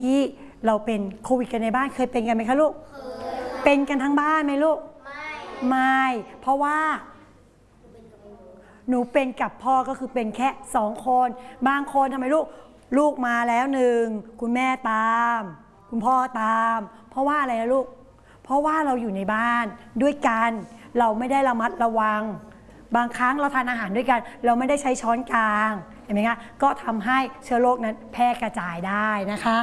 ที่เราเป็นโควิดกันในบ้านเคยเป็นกันไหมคะลูกเป็นกันทั้งบ้านไหมลูกไม่เพราะว่าหนูเป็นกับพ่อก็คือเป็นแค่2 คนบางคนทำไมลูกมาแล้ว1คุณแม่ตามคุณพ่อตามเพราะว่าอะไรนะลูกเพราะว่าเราอยู่ในบ้านด้วยกันเราไม่ได้ระมัดระวังบางครั้งเราทานอาหารด้วยกันเราไม่ได้ใช้ช้อนกลางเห็นไหมคะก็ทำให้เชื้อโรคนั้นแพร่กระจายได้นะคะ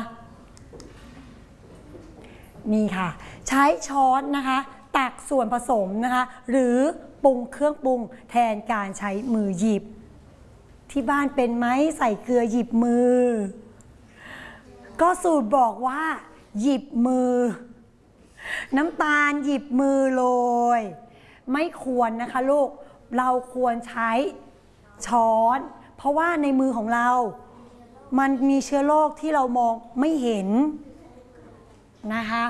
นี่ค่ะใช้ช้อนนะคะตักส่วนผสมนะคะหรือปรุงเครื่องปรุงแทนการใช้มือหยิบที่บ้านเป็นไหมใส่เกลือหยิบมือก็สูตรบอกว่าหยิบมือน้ำตาลหยิบมือโรยไม่ควรนะคะลูกเราควรใช้ช้อนเพราะว่าในมือของเรามันมีเชื้อโรคที่เรามองไม่เห็นนะคะ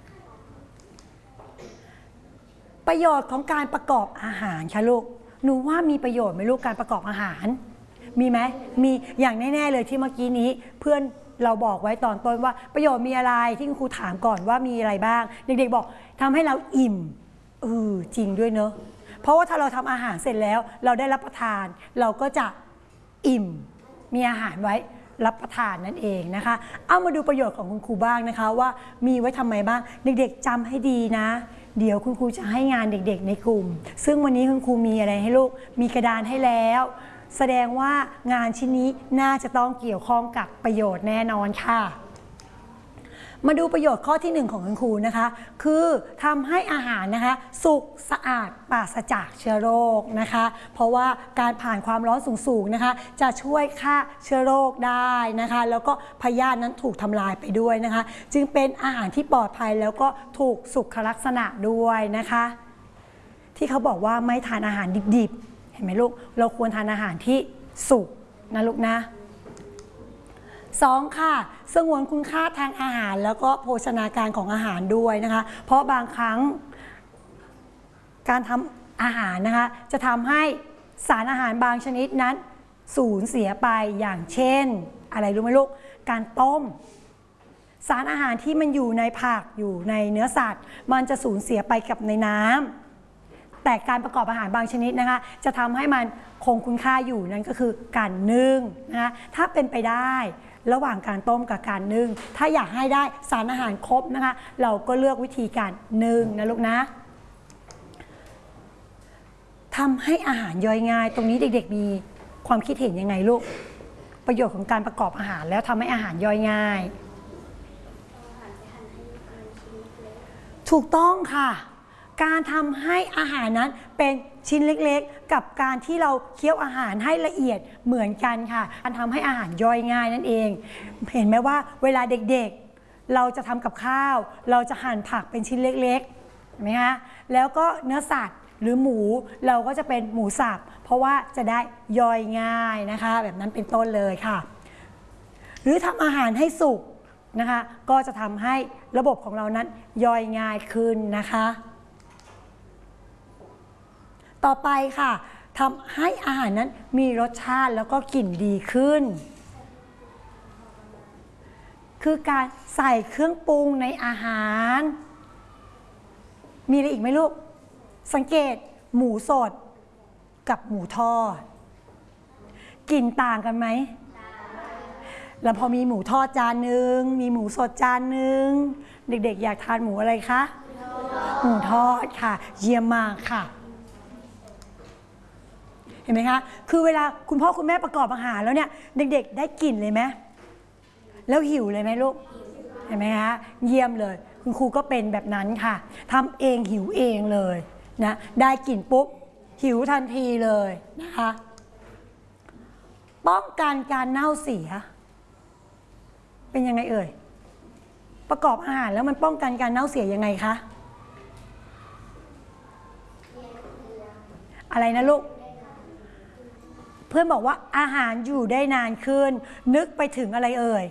ประโยชน์ของการประกอบอาหารค่ะลูกหนูว่ามีประโยชน์ไหมลูกการประกอบอาหารมีไหมมีอย่างแน่ๆเลยที่เมื่อกี้นี้เพื่อนเราบอกไว้ตอนต้นว่าประโยชน์มีอะไรที่คุณครูถามก่อนว่ามีอะไรบ้างเด็กๆบอกทำให้เราอิ่มจริงด้วยเนอะเพราะว่าถ้าเราทำอาหารเสร็จแล้วเราได้รับประทานเราก็จะอิ่มมีอาหารไว้รับประทานนั่นเองนะคะเอามาดูประโยชน์ของคุณครูบ้างนะคะว่ามีไว้ทำไมบ้างเด็กๆจำให้ดีนะเดี๋ยวคุณครูจะให้งานเด็กๆในกลุ่มซึ่งวันนี้คุณครูมีอะไรให้ลูกมีกระดานให้แล้วแสดงว่างานชิ้นนี้น่าจะต้องเกี่ยวข้องกับประโยชน์แน่นอนค่ะมาดูประโยชน์ข้อที่1ของคุณครูนะคะคือทำให้อาหารนะคะสุกสะอาดปราศจากเชื้อโรคนะคะเพราะว่าการผ่านความร้อนสูงๆนะคะจะช่วยฆ่าเชื้อโรคได้นะคะแล้วก็พยาธินั้นถูกทำลายไปด้วยนะคะจึงเป็นอาหารที่ปลอดภัยแล้วก็ถูกสุขลักษณะด้วยนะคะที่เขาบอกว่าไม่ทานอาหารดิบๆเห็นไหมลูกเราควรทานอาหารที่สุกนะลูกนะ2ค่ะสงวนคุณค่าทางอาหารแล้วก็โภชนาการของอาหารด้วยนะคะเพราะบางครั้งการทำอาหารนะคะจะทำให้สารอาหารบางชนิดนั้นสูญเสียไปอย่างเช่นอะไรรู้ไหมลูกการต้มสารอาหารที่มันอยู่ในผักอยู่ในเนื้อสัตว์มันจะสูญเสียไปกับในน้ำแต่การประกอบอาหารบางชนิดนะคะจะทำให้มันคงคุณค่าอยู่นั่นก็คือการนึ่งนะคะถ้าเป็นไปได้ระหว่างการต้มกับการนึ่งถ้าอยากให้ได้สารอาหารครบนะคะเราก็เลือกวิธีการนึ่งนะลูกนะทำให้อาหารย่อยง่ายตรงนี้เด็กๆมีความคิดเห็นยังไงลูกประโยชน์ของการประกอบอาหารแล้วทำให้อาหารย่อยง่ายถูกต้องค่ะการทำให้อาหารนั้นเป็นชิ้นเล็กๆกับการที่เราเคี้ยวอาหารให้ละเอียดเหมือนกันค่ะการทำให้อาหารย่อยง่ายนั่นเองเห็นไหมว่าเวลาเด็กๆเราจะทำกับข้าวเราจะหั่นผักเป็นชิ้นเล็กๆเห็นไหมคะแล้วก็เนื้อสัตว์หรือหมูเราก็จะเป็นหมูสับเพราะว่าจะได้ย่อยง่ายนะคะแบบนั้นเป็นต้นเลยค่ะหรือทำอาหารให้สุกนะคะก็จะทำให้ระบบของเรานั้นย่อยง่ายขึ้นนะคะต่อไปค่ะทำให้อาหารนั้นมีรสชาติแล้วก็กลิ่นดีขึ้นคือการใส่เครื่องปรุงในอาหารมีอะไรอีกไหมลูกสังเกตหมูสดกับหมูทอดกลิ่นต่างกันไหมแล้วพอมีหมูทอดจานหนึ่งมีหมูสดจานหนึ่งเด็กๆอยากทานหมูอะไรคะหมูทอดค่ะเยี่ยมมากค่ะเห็นไหมคะคือเวลาคุณพ่อคุณแม่ประกอบอาหารแล้วเนี่ยเด็กๆได้กลิ่นเลยไหมแล้วหิวเลยไหมลูกเห็นไหมคะเยี่ยมเลยคุณครูก็เป็นแบบนั้นค่ะทำเองหิวเองเลยนะได้กลิ่นปุ๊บหิวทันทีเลยนะคะป้องกันการเน่าเสียเป็นยังไงเอ่ยประกอบอาหารแล้วมันป้องกันการเน่าเสียยังไงคะอะไรนะลูกเพื่อนบอกว่าอาหารอยู่ได้นานขึ้นนึกไปถึงอะไรเอ่ย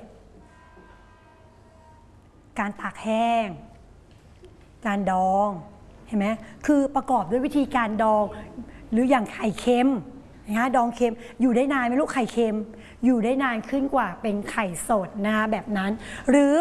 การตากแห้งการดองเห็นไหมคือประกอบด้วยวิธีการดองหรืออย่างไข่เค็มนะคะดองเค็มอยู่ได้นานไหมลูกไข่เค็มอยู่ได้นานขึ้นกว่าเป็นไข่สดนะคะแบบนั้นหรือ